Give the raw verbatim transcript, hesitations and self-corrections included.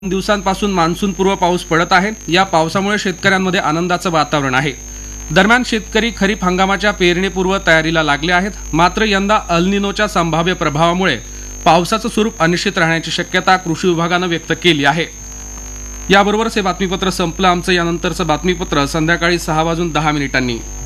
दिवसांपासून मान्सूनपूर्व पाऊस पडत आहे। या पावसामुळे शेतकऱ्यांमध्ये आनंदाचं वातावरण आहे। दरम्यान शेतकरी खरीप हंगामाच्या पेरणीपूर्व तयारीला लागले आहेत। मात्र यंदा अल निनोच्या संभाव्य प्रभावामुळे पावसाचं स्वरूप अनिश्चित राहण्याची शक्यता कृषी विभागानं व्यक्त केली आहे। याबरोबरच हे बातमीपत्र संपलं। आमचं यानंतरचं बातमीपत्र संध्याकाळी सहा वाजून दहा मिनिटांनी।